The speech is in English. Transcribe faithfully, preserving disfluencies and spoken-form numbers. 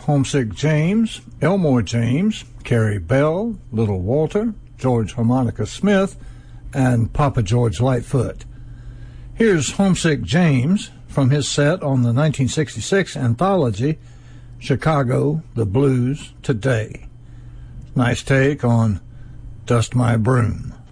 Homesick James, Elmore James, Carrie Bell, Little Walter, George Harmonica Smith, and Papa George Lightfoot. Here's Homesick James from his set on the nineteen sixty-six anthology, Chicago, the Blues Today. Nice take on Dust My Broom.